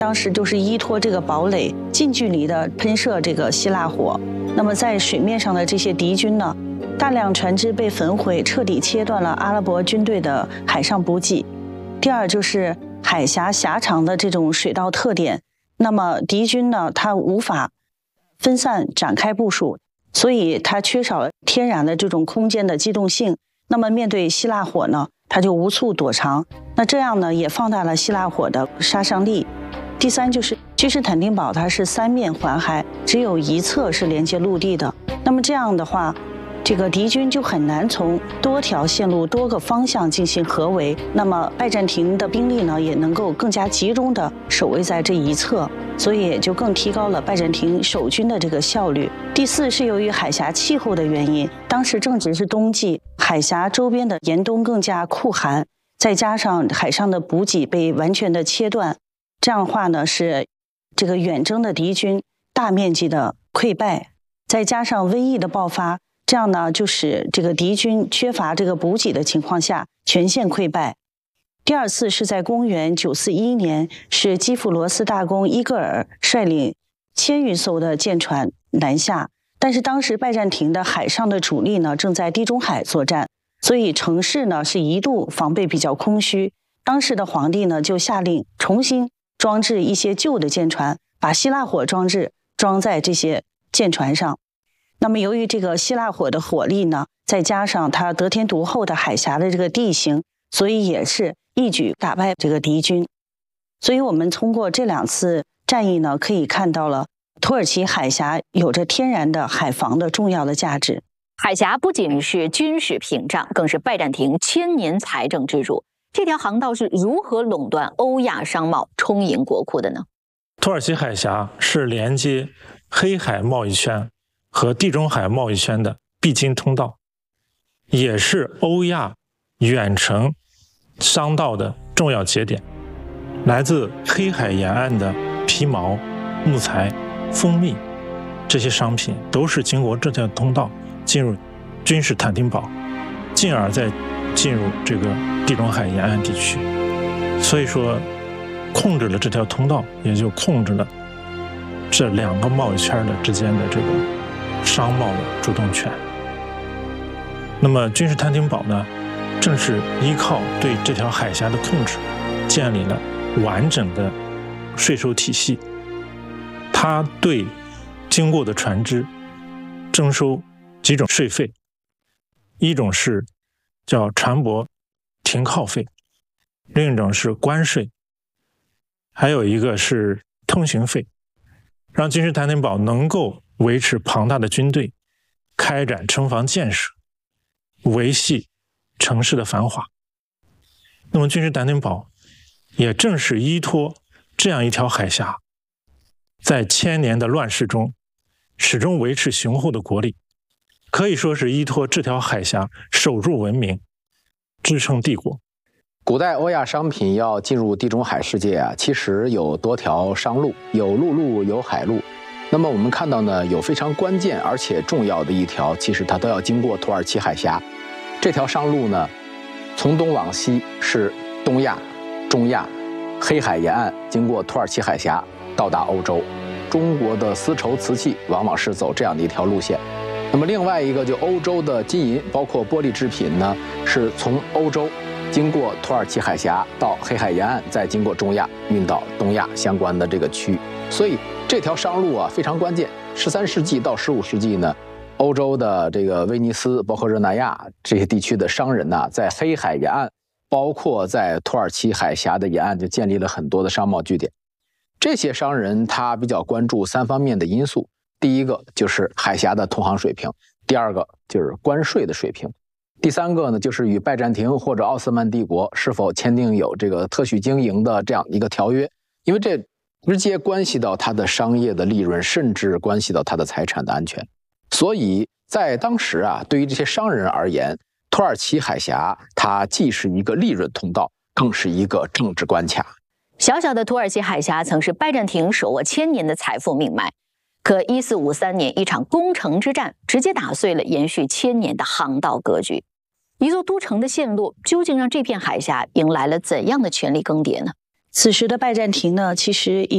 当时就是依托这个堡垒，近距离的喷射这个希腊火。那么在水面上的这些敌军呢，大量船只被焚毁，彻底切断了阿拉伯军队的海上补给。第二就是海峡狭长的这种水道特点，那么敌军呢，它无法分散展开部署，所以它缺少了天然的这种空间的机动性。那么面对希腊火呢，它就无处躲藏。那这样呢，也放大了希腊火的杀伤力。第三就是君士坦丁堡，它是三面环海，只有一侧是连接陆地的。那么这样的话，这个敌军就很难从多条线路、多个方向进行合围。那么拜占庭的兵力呢，也能够更加集中的守卫在这一侧，所以也就更提高了拜占庭守军的这个效率。第四是由于海峡气候的原因，当时正值是冬季，海峡周边的严冬更加酷寒，再加上海上的补给被完全的切断，这样的话呢，是这个远征的敌军大面积的溃败，再加上瘟疫的爆发，这样呢，就使这个敌军缺乏这个补给的情况下全线溃败。第二次是在公元941年，是基辅罗斯大公伊戈尔率领1000余艘的舰船南下，但是当时拜占庭的海上的主力呢，正在地中海作战，所以城市呢是一度防备比较空虚。当时的皇帝呢就下令重新装置一些旧的舰船，把希腊火装置装在这些舰船上。那么由于这个希腊火的火力呢，再加上它得天独厚的海峡的这个地形，所以也是一举打败这个敌军。所以我们通过这2次战役呢，可以看到了土耳其海峡有着天然的海防的重要的价值。 海峡不仅是军事屏障，更是拜占庭千年财政支柱。这条航道是如何垄断欧亚商贸、充盈国库的呢？ 土耳其海峡是连接黑海贸易圈和地中海贸易圈的必经通道，也是欧亚远程商道的重要节点。来自黑海沿岸的皮毛、木材、蜂蜜这些商品都是经过这条通道进入君士坦丁堡，进而再进入这个地中海沿岸地区。所以说控制了这条通道，也就控制了这2个贸易圈的之间的这个商贸的主动权。那么君士坦丁堡呢，正是依靠对这条海峡的控制，建立了完整的税收体系。它对经过的船只征收几种税费，一种是叫船舶停靠费，另一种是关税，还有一个是通行费，让君士坦丁堡能够维持庞大的军队，开展城防建设，维系城市的繁华。那么君士坦丁堡也正是依托这样一条海峡，在1000年的乱世中始终维持雄厚的国力，可以说是依托这条海峡守住文明，支撑帝国。 古代欧亚商品要进入地中海世界啊，其实有多条商路，有陆路有海路。那么我们看到呢，有非常关键而且重要的一条，其实它都要经过土耳其海峡。这条商路呢，从东往西是东亚、中亚、黑海沿岸，经过土耳其海峡到达欧洲。中国的丝绸瓷器往往是走这样的一条路线。那么另外一个就欧洲的金银，包括玻璃制品呢，是从欧洲经过土耳其海峡到黑海沿岸，再经过中亚运到东亚相关的这个区域。所以这条商路啊非常关键。13世纪到15世纪呢，欧洲的这个威尼斯，包括热那亚这些地区的商人呢，在黑海沿岸，包括在土耳其海峡的沿岸，就建立了很多的商贸据点。这些商人他比较关注3方面的因素，第一个就是海峡的通航水平，第二个就是关税的水平，第三个呢就是与拜占庭或者奥斯曼帝国是否签订有这个特许经营的这样一个条约，因为这直接关系到他的商业的利润，甚至关系到他的财产的安全。所以在当时啊，对于这些商人而言，土耳其海峡它既是一个利润通道，更是一个政治关卡。 小小的土耳其海峡曾是拜占庭手握1000年的财富命脉，可1453年一场攻城之战直接打碎了延续1000年的航道格局。一座都城的陷落，究竟让这片海峡迎来了怎样的权力更迭呢？ 此时的拜占庭呢，其实已